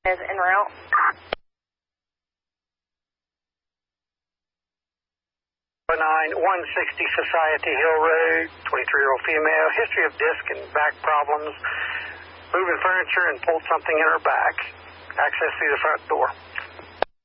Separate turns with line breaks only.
Is en route.
160 Society Hill Road, 23-year-old female, history of disc and back problems, moving furniture and pulled something in her back, access through the front door.